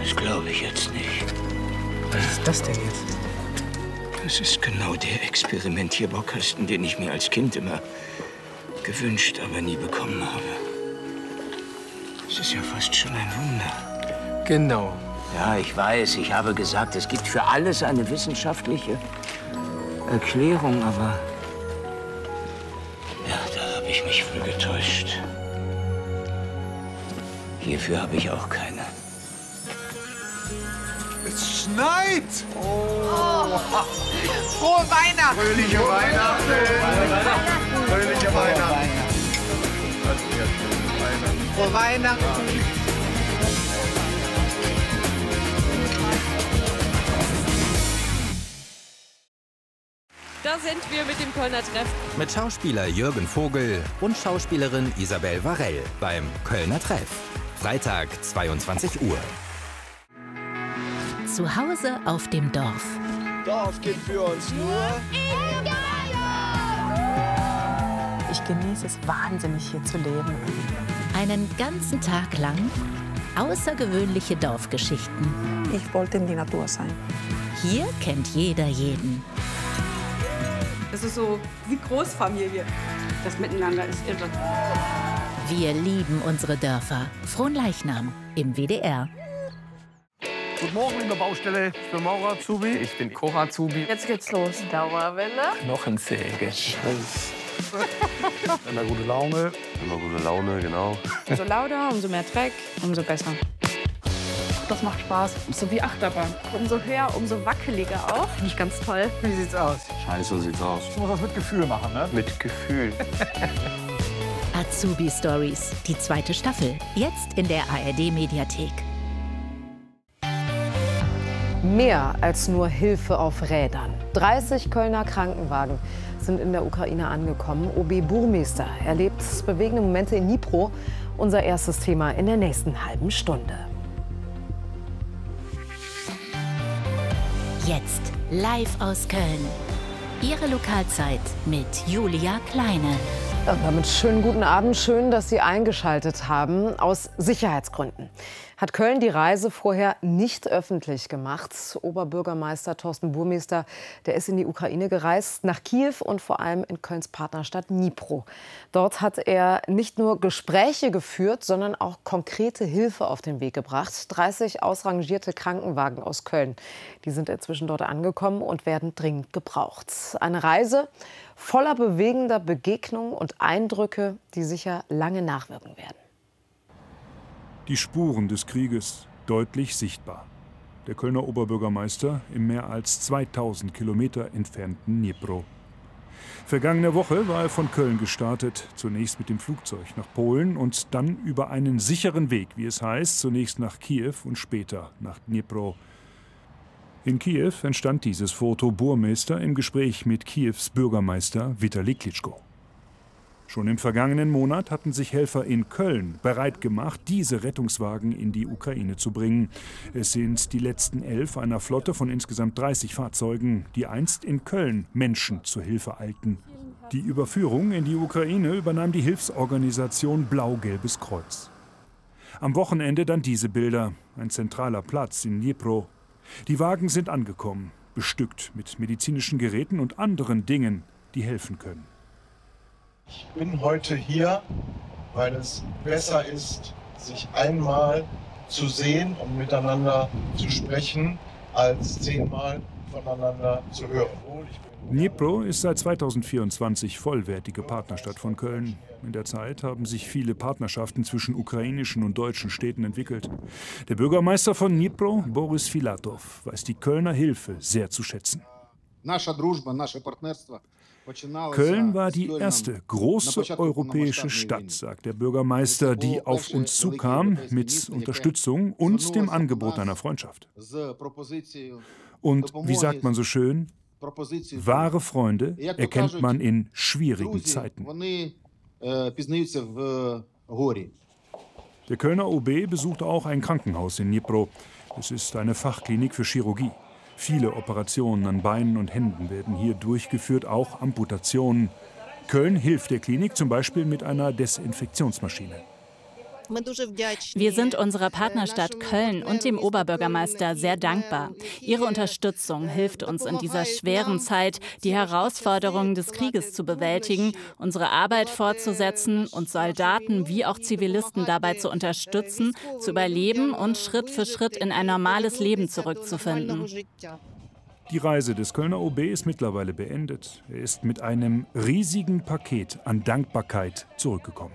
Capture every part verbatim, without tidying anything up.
Das glaube ich jetzt nicht. Was ist das denn jetzt? Das ist genau der Experimentierbaukasten, den ich mir als Kind immer gewünscht, aber nie bekommen habe. Das ist ja fast schon ein Wunder. Genau. Ja, ich weiß, ich habe gesagt, es gibt für alles eine wissenschaftliche Erklärung, aber ja, da habe ich mich wohl getäuscht. Hierfür habe ich auch keine. Es schneit! Oh. Frohe Weihnachten! Fröhliche Weihnachten! Fröhliche Weihnachten! Frohe Weihnachten! Da sind wir mit dem Kölner Treff. Mit Schauspieler Jürgen Vogel und Schauspielerin Isabel Varell beim Kölner Treff. Freitag, zweiundzwanzig Uhr. Zu Hause auf dem Dorf. Dorf gibt für uns nur... Ich genieße es wahnsinnig, hier zu leben. Einen ganzen Tag lang außergewöhnliche Dorfgeschichten. Ich wollte in die Natur sein. Hier kennt jeder jeden. Es ist so wie Großfamilie. Das Miteinander ist irre. Wir lieben unsere Dörfer. Fronleichnam im W D R. Guten Morgen in der Baustelle. Ich bin Maurer Azubi. Ich bin Koch Azubi. Jetzt geht's los. Dauerwelle. Knochensäge. Immer gute Laune. Immer gute Laune, genau. Umso lauter, umso mehr Dreck, umso besser. Das macht Spaß. So wie Achterbahn. Umso höher, umso wackeliger auch. Finde ich ganz toll. Wie sieht's aus? Scheiße sieht's aus. Ich muss das mit Gefühl machen, ne? Mit Gefühl. Azubi Stories, die zweite Staffel. Jetzt in der A R D-Mediathek. Mehr als nur Hilfe auf Rädern. dreißig Kölner Krankenwagen sind in der Ukraine angekommen. O B Burmeister erlebt bewegende Momente in Dnipro. Unser erstes Thema in der nächsten halben Stunde. Jetzt live aus Köln. Ihre Lokalzeit mit Julia Kleine. Und damit schönen guten Abend. Schön, dass Sie eingeschaltet haben. Aus Sicherheitsgründen hat Köln die Reise vorher nicht öffentlich gemacht. Oberbürgermeister Thorsten Burmeister, der ist in die Ukraine gereist, nach Kiew und vor allem in Kölns Partnerstadt Dnipro. Dort hat er nicht nur Gespräche geführt, sondern auch konkrete Hilfe auf den Weg gebracht. dreißig ausrangierte Krankenwagen aus Köln, die sind inzwischen dort angekommen und werden dringend gebraucht. Eine Reise voller bewegender Begegnungen und Eindrücke, die sicher lange nachwirken werden. Die Spuren des Krieges deutlich sichtbar. Der Kölner Oberbürgermeister im mehr als zweitausend Kilometer entfernten Dnipro. Vergangene Woche war er von Köln gestartet, zunächst mit dem Flugzeug nach Polen und dann über einen sicheren Weg, wie es heißt, zunächst nach Kiew und später nach Dnipro. In Kiew entstand dieses Foto Burmeister im Gespräch mit Kiews Bürgermeister Vitali Klitschko. Schon im vergangenen Monat hatten sich Helfer in Köln bereit gemacht, diese Rettungswagen in die Ukraine zu bringen. Es sind die letzten elf einer Flotte von insgesamt dreißig Fahrzeugen, die einst in Köln Menschen zur Hilfe eilten. Die Überführung in die Ukraine übernahm die Hilfsorganisation Blau-Gelbes Kreuz. Am Wochenende dann diese Bilder, ein zentraler Platz in Dnipro. Die Wagen sind angekommen, bestückt mit medizinischen Geräten und anderen Dingen, die helfen können. Ich bin heute hier, weil es besser ist, sich einmal zu sehen und miteinander zu sprechen, als zehnmal voneinander zu hören. Dnipro ist seit zweitausendvierundzwanzig vollwertige Partnerstadt von Köln. In der Zeit haben sich viele Partnerschaften zwischen ukrainischen und deutschen Städten entwickelt. Der Bürgermeister von Dnipro, Boris Filatov, weiß die Kölner Hilfe sehr zu schätzen. Köln war die erste große europäische Stadt, sagt der Bürgermeister, die auf uns zukam mit Unterstützung und dem Angebot einer Freundschaft. Und wie sagt man so schön, wahre Freunde erkennt man in schwierigen Zeiten. Der Kölner O B besucht auch ein Krankenhaus in Dnipro. Es ist eine Fachklinik für Chirurgie. Viele Operationen an Beinen und Händen werden hier durchgeführt, auch Amputationen. Köln hilft der Klinik zum Beispiel mit einer Desinfektionsmaschine. Wir sind unserer Partnerstadt Köln und dem Oberbürgermeister sehr dankbar. Ihre Unterstützung hilft uns in dieser schweren Zeit, die Herausforderungen des Krieges zu bewältigen, unsere Arbeit fortzusetzen und Soldaten wie auch Zivilisten dabei zu unterstützen, zu überleben und Schritt für Schritt in ein normales Leben zurückzufinden. Die Reise des Kölner O B ist mittlerweile beendet. Er ist mit einem riesigen Paket an Dankbarkeit zurückgekommen.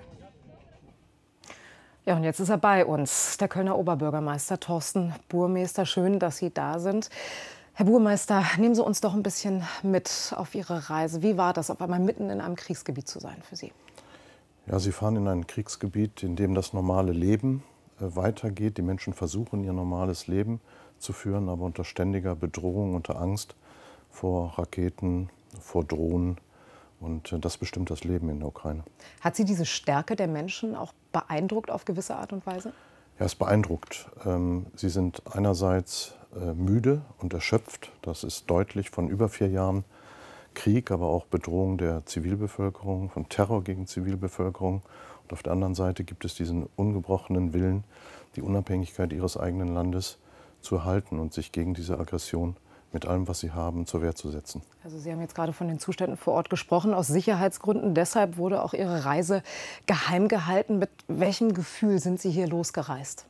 Ja, und jetzt ist er bei uns, der Kölner Oberbürgermeister Thorsten Burmester. Schön, dass Sie da sind. Herr Burmester, nehmen Sie uns doch ein bisschen mit auf Ihre Reise. Wie war das, auf einmal mitten in einem Kriegsgebiet zu sein für Sie? Ja, Sie fahren in ein Kriegsgebiet, in dem das normale Leben äh, weitergeht. Die Menschen versuchen, ihr normales Leben zu führen, aber unter ständiger Bedrohung, unter Angst vor Raketen, vor Drohnen. Und äh, das bestimmt das Leben in der Ukraine. Hat Sie diese Stärke der Menschen auch beeindruckt auf gewisse Art und Weise? Ja, es beeindruckt. Ähm, sie sind einerseits äh, müde und erschöpft. Das ist deutlich von über vier Jahren Krieg, aber auch Bedrohung der Zivilbevölkerung, von Terror gegen Zivilbevölkerung. Und auf der anderen Seite gibt es diesen ungebrochenen Willen, die Unabhängigkeit ihres eigenen Landes zu erhalten und sich gegen diese Aggression mit allem, was sie haben, zur Wehr zu setzen. Also Sie haben jetzt gerade von den Zuständen vor Ort gesprochen, aus Sicherheitsgründen. Deshalb wurde auch Ihre Reise geheim gehalten. Mit welchem Gefühl sind Sie hier losgereist?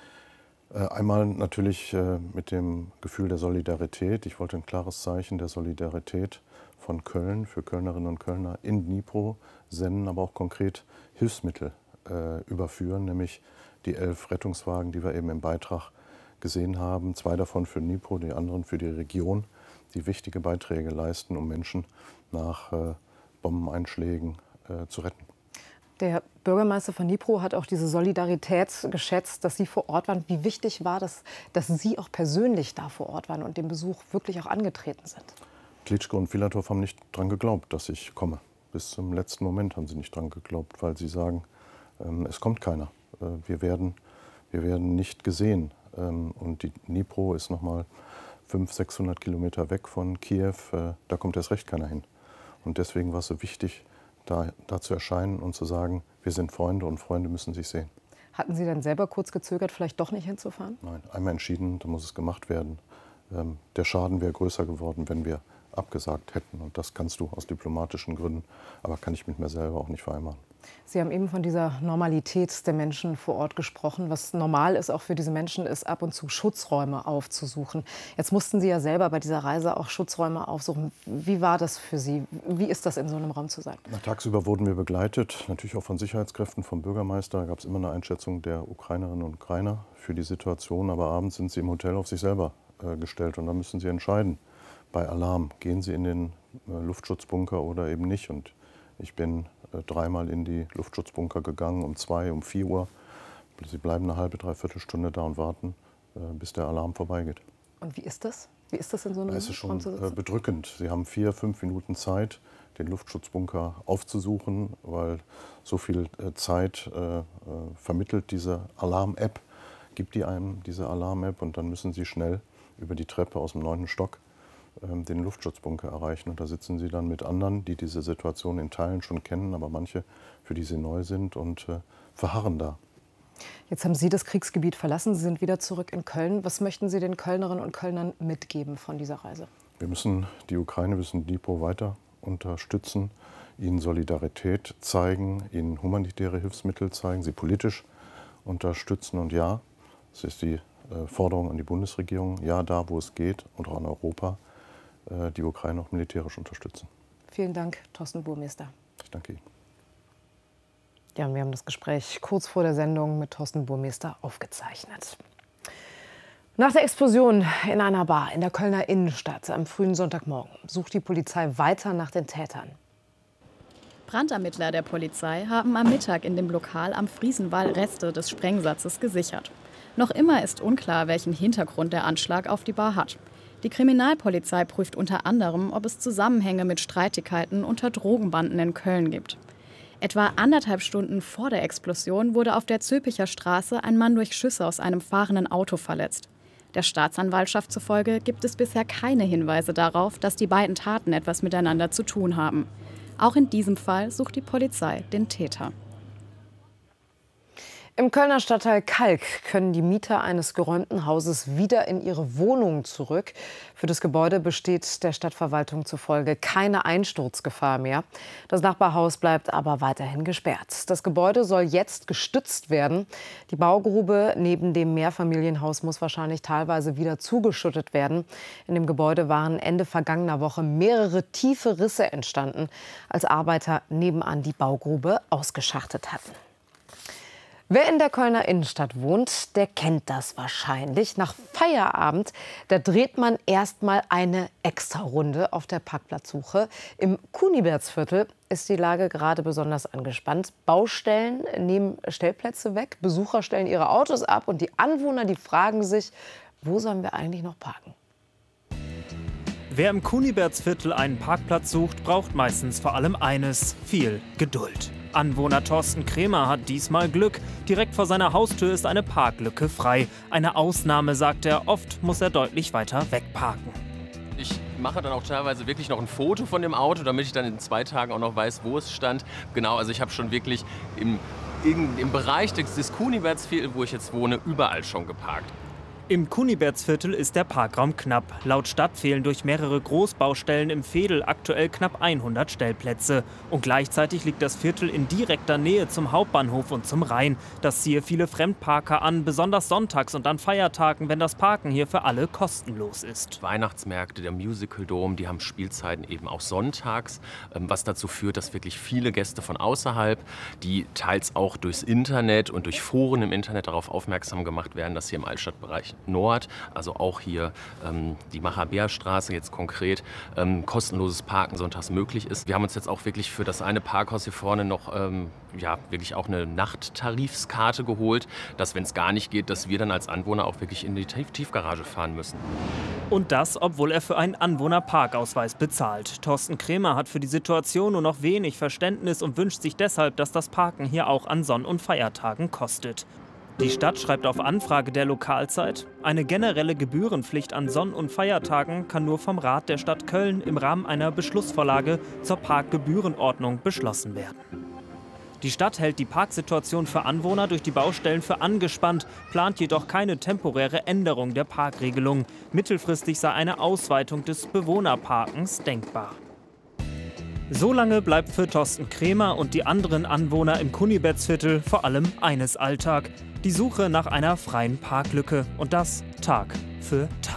Äh, einmal natürlich äh, mit dem Gefühl der Solidarität. Ich wollte ein klares Zeichen der Solidarität von Köln für Kölnerinnen und Kölner in Dnipro senden, aber auch konkret Hilfsmittel äh, überführen, nämlich die elf Rettungswagen, die wir eben im Beitrag gesehen haben, zwei davon für Dnipro, die anderen für die Region, die wichtige Beiträge leisten, um Menschen nach äh, Bombeneinschlägen äh, zu retten. Der Bürgermeister von Dnipro hat auch diese Solidarität geschätzt, dass Sie vor Ort waren. Wie wichtig war das, dass Sie auch persönlich da vor Ort waren und dem Besuch wirklich auch angetreten sind? Klitschko und Filatov haben nicht dran geglaubt, dass ich komme. Bis zum letzten Moment haben sie nicht dran geglaubt, weil sie sagen, ähm, es kommt keiner. Äh, wir werden, wir werden nicht gesehen. Und die Dnipro ist noch mal fünfhundert, sechshundert Kilometer weg von Kiew. Da kommt erst recht keiner hin. Und deswegen war es so wichtig, da, da zu erscheinen und zu sagen, wir sind Freunde und Freunde müssen sich sehen. Hatten Sie dann selber kurz gezögert, vielleicht doch nicht hinzufahren? Nein, einmal entschieden, da muss es gemacht werden. Der Schaden wäre größer geworden, wenn wir abgesagt hätten. Und das kannst du aus diplomatischen Gründen, aber kann ich mit mir selber auch nicht vereinbaren. Sie haben eben von dieser Normalität der Menschen vor Ort gesprochen. Was normal ist auch für diese Menschen, ist ab und zu Schutzräume aufzusuchen. Jetzt mussten Sie ja selber bei dieser Reise auch Schutzräume aufsuchen. Wie war das für Sie? Wie ist das, in so einem Raum zu sein? Na, tagsüber wurden wir begleitet, natürlich auch von Sicherheitskräften, vom Bürgermeister. Da gab es immer eine Einschätzung der Ukrainerinnen und Ukrainer für die Situation. Aber abends sind sie im Hotel auf sich selber äh, gestellt und da müssen sie entscheiden. Bei Alarm, gehen sie in den äh, Luftschutzbunker oder eben nicht. Und ich bin äh, dreimal in die Luftschutzbunker gegangen, um zwei, um vier Uhr. Sie bleiben eine halbe, dreiviertel Stunde da und warten, äh, bis der Alarm vorbeigeht. Und wie ist das? Wie ist das in so einem Es ist schon Raum zu sitzen? äh, bedrückend. Sie haben vier, fünf Minuten Zeit, den Luftschutzbunker aufzusuchen, weil so viel äh, Zeit äh, äh, vermittelt diese Alarm-App, gibt die einem diese Alarm-App und dann müssen Sie schnell über die Treppe aus dem neunten Stock den Luftschutzbunker erreichen. Und da sitzen sie dann mit anderen, die diese Situation in Teilen schon kennen, aber manche, für die sie neu sind und äh, verharren da. Jetzt haben Sie das Kriegsgebiet verlassen, Sie sind wieder zurück in Köln. Was möchten Sie den Kölnerinnen und Kölnern mitgeben von dieser Reise? Wir müssen die Ukraine, wir müssen Dnipro weiter unterstützen, ihnen Solidarität zeigen, ihnen humanitäre Hilfsmittel zeigen, sie politisch unterstützen. Und ja, das ist die äh, Forderung an die Bundesregierung, ja, da wo es geht und auch an Europa, die Ukraine auch militärisch unterstützen. Vielen Dank, Thorsten Burmester. Ich danke Ihnen. Ja, und wir haben das Gespräch kurz vor der Sendung mit Thorsten Burmester aufgezeichnet. Nach der Explosion in einer Bar in der Kölner Innenstadt am frühen Sonntagmorgen sucht die Polizei weiter nach den Tätern. Brandermittler der Polizei haben am Mittag in dem Lokal am Friesenwall Reste des Sprengsatzes gesichert. Noch immer ist unklar, welchen Hintergrund der Anschlag auf die Bar hat. Die Kriminalpolizei prüft unter anderem, ob es Zusammenhänge mit Streitigkeiten unter Drogenbanden in Köln gibt. Etwa anderthalb Stunden vor der Explosion wurde auf der Zülpicher Straße ein Mann durch Schüsse aus einem fahrenden Auto verletzt. Der Staatsanwaltschaft zufolge gibt es bisher keine Hinweise darauf, dass die beiden Taten etwas miteinander zu tun haben. Auch in diesem Fall sucht die Polizei den Täter. Im Kölner Stadtteil Kalk können die Mieter eines geräumten Hauses wieder in ihre Wohnungen zurück. Für das Gebäude besteht der Stadtverwaltung zufolge keine Einsturzgefahr mehr. Das Nachbarhaus bleibt aber weiterhin gesperrt. Das Gebäude soll jetzt gestützt werden. Die Baugrube neben dem Mehrfamilienhaus muss wahrscheinlich teilweise wieder zugeschüttet werden. In dem Gebäude waren Ende vergangener Woche mehrere tiefe Risse entstanden, als Arbeiter nebenan die Baugrube ausgeschachtet hatten. Wer in der Kölner Innenstadt wohnt, der kennt das wahrscheinlich. Nach Feierabend, da dreht man erst mal eine Extrarunde auf der Parkplatzsuche. Im Kunibertsviertel ist die Lage gerade besonders angespannt. Baustellen nehmen Stellplätze weg, Besucher stellen ihre Autos ab und die Anwohner, die fragen sich, wo sollen wir eigentlich noch parken? Wer im Kunibertsviertel einen Parkplatz sucht, braucht meistens vor allem eines: viel Geduld. Anwohner Thorsten Krämer hat diesmal Glück. Direkt vor seiner Haustür ist eine Parklücke frei. Eine Ausnahme, sagt er. Oft muss er deutlich weiter wegparken. Ich mache dann auch teilweise wirklich noch ein Foto von dem Auto, damit ich dann in zwei Tagen auch noch weiß, wo es stand. Genau, also ich habe schon wirklich im, in, im Bereich des, des Kunibertsviertels, wo ich jetzt wohne, überall schon geparkt. Im Kunibertsviertel ist der Parkraum knapp. Laut Stadt fehlen durch mehrere Großbaustellen im Veedel aktuell knapp hundert Stellplätze. Und gleichzeitig liegt das Viertel in direkter Nähe zum Hauptbahnhof und zum Rhein. Das ziehe viele Fremdparker an, besonders sonntags und an Feiertagen, wenn das Parken hier für alle kostenlos ist. Weihnachtsmärkte, der Musical Dome, die haben Spielzeiten eben auch sonntags, was dazu führt, dass wirklich viele Gäste von außerhalb, die teils auch durchs Internet und durch Foren im Internet darauf aufmerksam gemacht werden, dass hier im Altstadtbereich Nord, also auch hier ähm, die Macher-Beer-Straße jetzt konkret, ähm, kostenloses Parken sonntags möglich ist. Wir haben uns jetzt auch wirklich für das eine Parkhaus hier vorne noch ähm, ja, wirklich auch eine Nachttarifskarte geholt, dass, wenn es gar nicht geht, dass wir dann als Anwohner auch wirklich in die Tief Tiefgarage fahren müssen. Und das, obwohl er für einen Anwohnerparkausweis bezahlt. Thorsten Krämer hat für die Situation nur noch wenig Verständnis und wünscht sich deshalb, dass das Parken hier auch an Sonn- und Feiertagen kostet. Die Stadt schreibt auf Anfrage der Lokalzeit, eine generelle Gebührenpflicht an Sonn- und Feiertagen kann nur vom Rat der Stadt Köln im Rahmen einer Beschlussvorlage zur Parkgebührenordnung beschlossen werden. Die Stadt hält die Parksituation für Anwohner durch die Baustellen für angespannt, plant jedoch keine temporäre Änderung der Parkregelung. Mittelfristig sei eine Ausweitung des Bewohnerparkens denkbar. Solange bleibt für Thorsten Krämer und die anderen Anwohner im Kunibertsviertel vor allem eines Alltag: die Suche nach einer freien Parklücke. Und das Tag für Tag.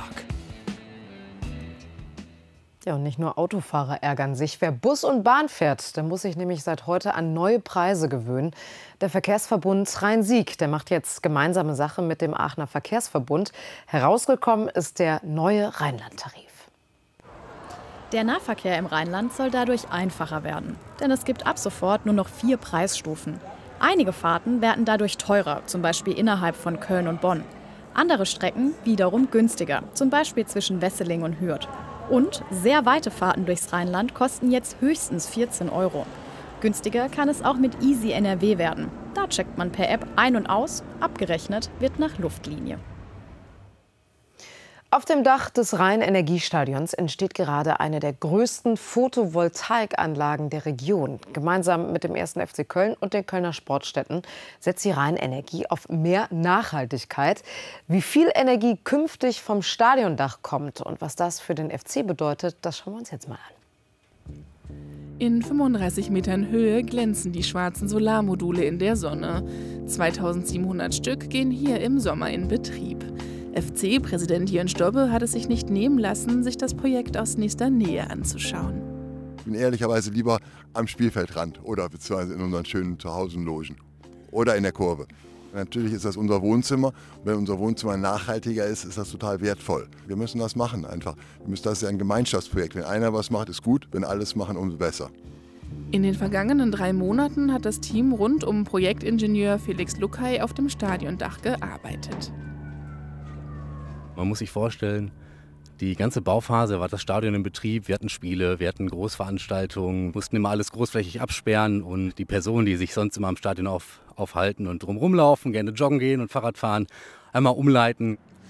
Ja, und nicht nur Autofahrer ärgern sich. Wer Bus und Bahn fährt, der muss sich nämlich seit heute an neue Preise gewöhnen. Der Verkehrsverbund Rhein-Sieg, der macht jetzt gemeinsame Sache mit dem Aachener Verkehrsverbund. Herausgekommen ist der neue Rheinland-Tarif. Der Nahverkehr im Rheinland soll dadurch einfacher werden. Denn es gibt ab sofort nur noch vier Preisstufen. Einige Fahrten werden dadurch teurer, zum Beispiel innerhalb von Köln und Bonn. Andere Strecken wiederum günstiger, zum Beispiel zwischen Wesseling und Hürth. Und sehr weite Fahrten durchs Rheinland kosten jetzt höchstens vierzehn Euro. Günstiger kann es auch mit Easy N R W werden. Da checkt man per App ein und aus, abgerechnet wird nach Luftlinie. Auf dem Dach des Rhein-Energiestadions entsteht gerade eine der größten Photovoltaikanlagen der Region. Gemeinsam mit dem ersten F C Köln und den Kölner Sportstätten setzt die Rhein-Energie auf mehr Nachhaltigkeit. Wie viel Energie künftig vom Stadiondach kommt und was das für den F C bedeutet, das schauen wir uns jetzt mal an. In fünfunddreißig Metern Höhe glänzen die schwarzen Solarmodule in der Sonne. zweitausendsiebenhundert Stück gehen hier im Sommer in Betrieb. F C-Präsident Jörn Stobbe hat es sich nicht nehmen lassen, sich das Projekt aus nächster Nähe anzuschauen. Ich bin ehrlicherweise lieber am Spielfeldrand oder beziehungsweise in unseren schönen Zuhausenlogen oder in der Kurve. Natürlich ist das unser Wohnzimmer. Wenn unser Wohnzimmer nachhaltiger ist, ist das total wertvoll. Wir müssen das machen einfach. Wir müssen, das ist ja ein Gemeinschaftsprojekt. Wenn einer was macht, ist gut. Wenn alles machen, umso besser. In den vergangenen drei Monaten hat das Team rund um Projektingenieur Felix Luckay auf dem Stadiondach gearbeitet. Man muss sich vorstellen, die ganze Bauphase war das Stadion in Betrieb. Wir hatten Spiele, wir hatten Großveranstaltungen, mussten immer alles großflächig absperren. Und die Personen, die sich sonst immer am Stadion auf, aufhalten und drumherum laufen, gerne joggen gehen und Fahrrad fahren, einmal umleiten.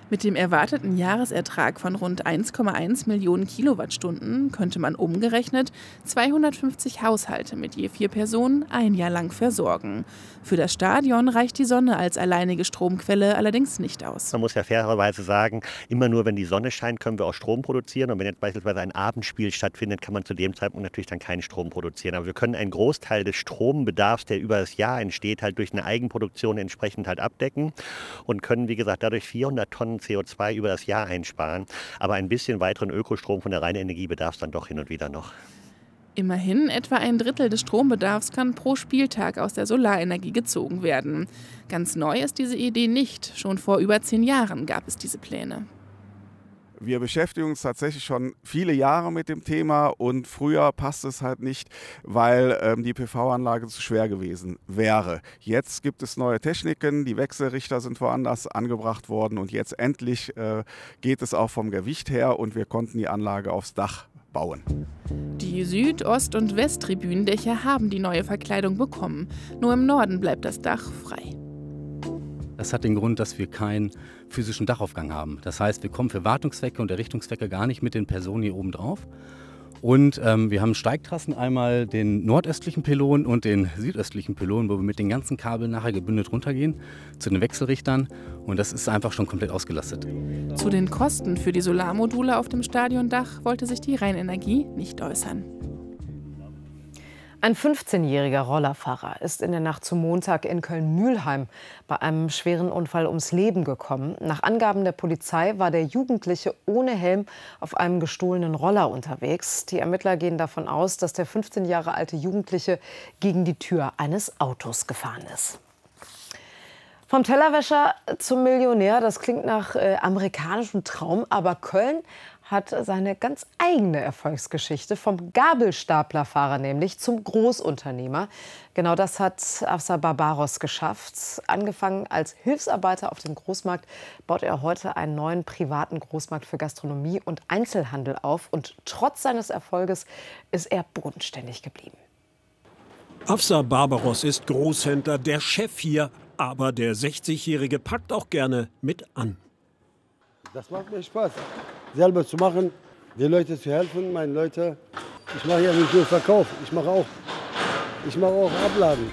Mit dem erwarteten Jahresertrag von rund eins Komma eins Millionen Kilowattstunden könnte man umgerechnet zweihundertfünfzig Haushalte mit je vier Personen ein Jahr lang versorgen. Für das Stadion reicht die Sonne als alleinige Stromquelle allerdings nicht aus. Man muss ja fairerweise sagen, immer nur wenn die Sonne scheint, können wir auch Strom produzieren. Und wenn jetzt beispielsweise ein Abendspiel stattfindet, kann man zu dem Zeitpunkt natürlich dann keinen Strom produzieren. Aber wir können einen Großteil des Strombedarfs, der über das Jahr entsteht, halt durch eine Eigenproduktion entsprechend halt abdecken und können, wie gesagt, dadurch vierhundert Tonnen C O zwei über das Jahr einsparen. Aber ein bisschen weiteren Ökostrom von der reinen Energie bedarf es dann doch hin und wieder noch. Immerhin etwa ein Drittel des Strombedarfs kann pro Spieltag aus der Solarenergie gezogen werden. Ganz neu ist diese Idee nicht. Schon vor über zehn Jahren gab es diese Pläne. Wir beschäftigen uns tatsächlich schon viele Jahre mit dem Thema und früher passt es halt nicht, weil ähm, die P V-Anlage zu schwer gewesen wäre. Jetzt gibt es neue Techniken, die Wechselrichter sind woanders angebracht worden und jetzt endlich äh, geht es auch vom Gewicht her und wir konnten die Anlage aufs Dach bauen. Die Süd-, Ost- und Westtribünendächer haben die neue Verkleidung bekommen. Nur im Norden bleibt das Dach frei. Das hat den Grund, dass wir keinen physischen Dachaufgang haben. Das heißt, wir kommen für Wartungszwecke und Errichtungszwecke gar nicht mit den Personen hier oben drauf. Und ähm, wir haben Steigtrassen, einmal den nordöstlichen Pylon und den südöstlichen Pylon, wo wir mit den ganzen Kabeln nachher gebündelt runtergehen zu den Wechselrichtern. Und das ist einfach schon komplett ausgelastet. Zu den Kosten für die Solarmodule auf dem Stadiondach wollte sich die Rheinenergie nicht äußern. Ein fünfzehnjähriger Rollerfahrer ist in der Nacht zum Montag in Köln-Mühlheim bei einem schweren Unfall ums Leben gekommen. Nach Angaben der Polizei war der Jugendliche ohne Helm auf einem gestohlenen Roller unterwegs. Die Ermittler gehen davon aus, dass der fünfzehn Jahre alte Jugendliche gegen die Tür eines Autos gefahren ist. Vom Tellerwäscher zum Millionär, das klingt nach äh, amerikanischem Traum, aber Köln hat seine ganz eigene Erfolgsgeschichte, vom Gabelstaplerfahrer nämlich zum Großunternehmer. Genau das hat Afsar Barbaros geschafft. Angefangen als Hilfsarbeiter auf dem Großmarkt, baut er heute einen neuen privaten Großmarkt für Gastronomie und Einzelhandel auf. Und trotz seines Erfolges ist er bodenständig geblieben. Afsar Barbaros ist Großhändler, der Chef hier. Aber der sechzigjährige packt auch gerne mit an. Das macht mir Spaß, selber zu machen, den Leuten zu helfen, meinen Leuten. Ich mache ja nicht nur Verkauf, ich mache auch, ich mache auch Abladen.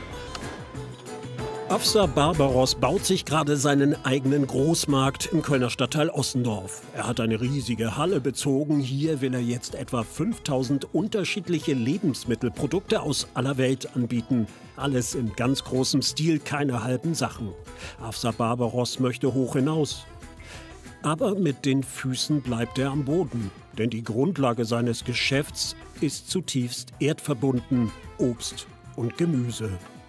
Afsar Barbaros baut sich gerade seinen eigenen Großmarkt im Kölner Stadtteil Ossendorf. Er hat eine riesige Halle bezogen. Hier will er jetzt etwa fünftausend unterschiedliche Lebensmittelprodukte aus aller Welt anbieten. Alles in ganz großem Stil, keine halben Sachen. Afsar Barbaros möchte hoch hinaus. Aber mit den Füßen bleibt er am Boden. Denn die Grundlage seines Geschäfts ist zutiefst erdverbunden: Obst und Gemüse.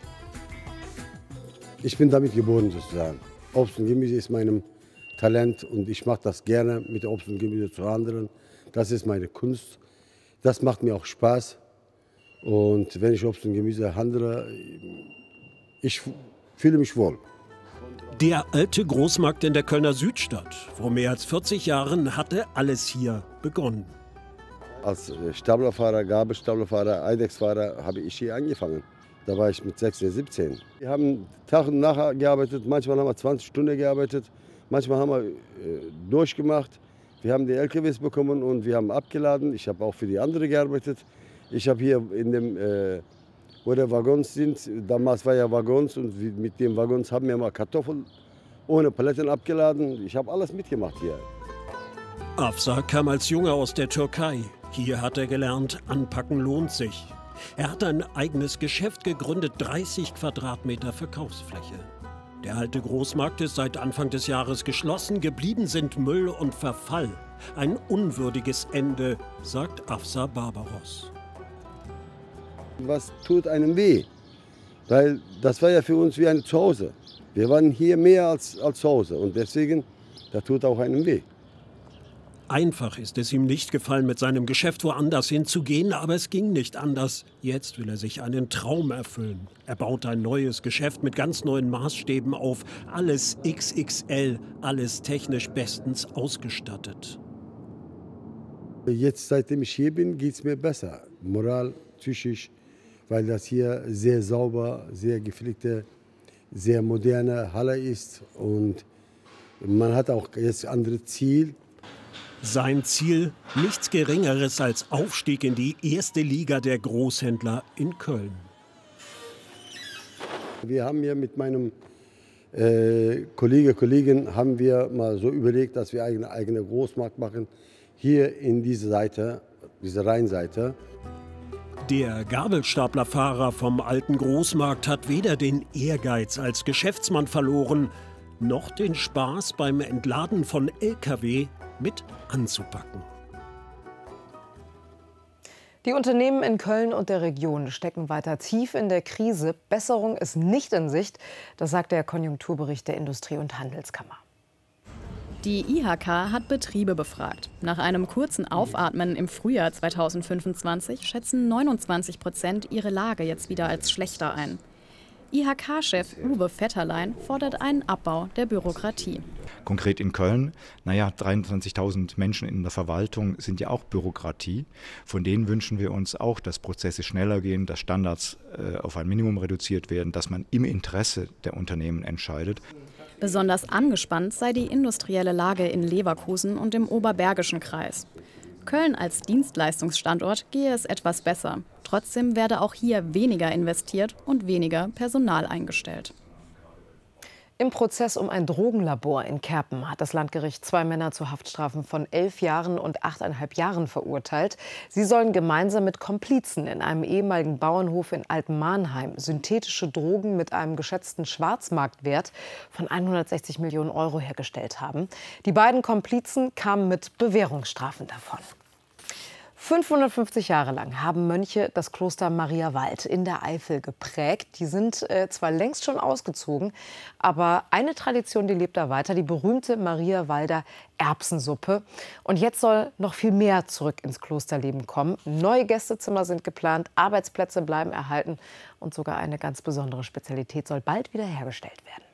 Ich bin damit geboren sozusagen. Obst und Gemüse ist mein Talent und ich mache das gerne, mit Obst und Gemüse zu handeln. Das ist meine Kunst. Das macht mir auch Spaß. Und wenn ich Obst und Gemüse handle, ich fühle mich wohl. Der alte Großmarkt in der Kölner Südstadt. Vor mehr als vierzig Jahren hatte alles hier begonnen. Als Staplerfahrer, Gabelstaplerfahrer, Eidechsfahrer habe ich hier angefangen. Da war ich mit sechzehn, siebzehn. Wir haben Tag und Nacht gearbeitet, manchmal haben wir zwanzig Stunden gearbeitet, manchmal haben wir äh, durchgemacht. Wir haben die L K Ws bekommen und wir haben abgeladen. Ich habe auch für die anderen gearbeitet. Ich habe hier in dem, äh, wo die Waggons sind, damals war ja Waggons und mit den Waggons haben wir mal Kartoffeln ohne Paletten abgeladen. Ich habe alles mitgemacht hier. Afsar kam als Junge aus der Türkei. Hier hat er gelernt, anpacken lohnt sich. Er hat ein eigenes Geschäft gegründet, dreißig Quadratmeter Verkaufsfläche. Der alte Großmarkt ist seit Anfang des Jahres geschlossen, geblieben sind Müll und Verfall. Ein unwürdiges Ende, sagt Afsar Barbaros. Was tut einem weh? Weil das war ja für uns wie ein Zuhause. Wir waren hier mehr als, als zu Hause und deswegen, das tut auch einem weh. Einfach ist es ihm nicht gefallen, mit seinem Geschäft woanders hinzugehen, aber es ging nicht anders. Jetzt will er sich einen Traum erfüllen. Er baut ein neues Geschäft mit ganz neuen Maßstäben auf. Alles X X L, alles technisch bestens ausgestattet. Jetzt, seitdem ich hier bin, geht es mir besser. Moral, psychisch, weil das hier sehr sauber, sehr gepflegte, sehr moderne Halle ist. Und Man hat auch jetzt ein anderes Ziel. Sein Ziel, nichts Geringeres als Aufstieg in die erste Liga der Großhändler in Köln. Wir haben hier mit meinem äh, Kollege, Kollegin, haben wir mal so überlegt, dass wir eine eigene Großmarkt machen, hier in diese Seite, diese Rheinseite. Der Gabelstaplerfahrer vom alten Großmarkt hat weder den Ehrgeiz als Geschäftsmann verloren, noch den Spaß beim Entladen von L K W mit anzupacken. Die Unternehmen in Köln und der Region stecken weiter tief in der Krise. Besserung ist nicht in Sicht, das sagt der Konjunkturbericht der Industrie- und Handelskammer. Die I H K hat Betriebe befragt. Nach einem kurzen Aufatmen im Frühjahr zweitausendfünfundzwanzig schätzen neunundzwanzig Prozent ihre Lage jetzt wieder als schlechter ein. I H K-Chef Uwe Vetterlein fordert einen Abbau der Bürokratie. Konkret in Köln, naja, dreiundzwanzigtausend Menschen in der Verwaltung sind ja auch Bürokratie. Von denen wünschen wir uns auch, dass Prozesse schneller gehen, dass Standards äh, auf ein Minimum reduziert werden, dass man im Interesse der Unternehmen entscheidet. Besonders angespannt sei die industrielle Lage in Leverkusen und im Oberbergischen Kreis. Köln als Dienstleistungsstandort gehe es etwas besser. Trotzdem werde auch hier weniger investiert und weniger Personal eingestellt. Im Prozess um ein Drogenlabor in Kerpen hat das Landgericht zwei Männer zu Haftstrafen von elf Jahren und achteinhalb Jahren verurteilt. Sie sollen gemeinsam mit Komplizen in einem ehemaligen Bauernhof in Altenmahnheim synthetische Drogen mit einem geschätzten Schwarzmarktwert von hundertsechzig Millionen Euro hergestellt haben. Die beiden Komplizen kamen mit Bewährungsstrafen davon. fünfhundertfünfzig Jahre lang haben Mönche das Kloster Mariawald in der Eifel geprägt. Die sind äh, zwar längst schon ausgezogen, aber eine Tradition, die lebt da weiter, die berühmte Mariawalder Erbsensuppe. Und jetzt soll noch viel mehr zurück ins Klosterleben kommen. Neue Gästezimmer sind geplant, Arbeitsplätze bleiben erhalten und sogar eine ganz besondere Spezialität soll bald wieder hergestellt werden.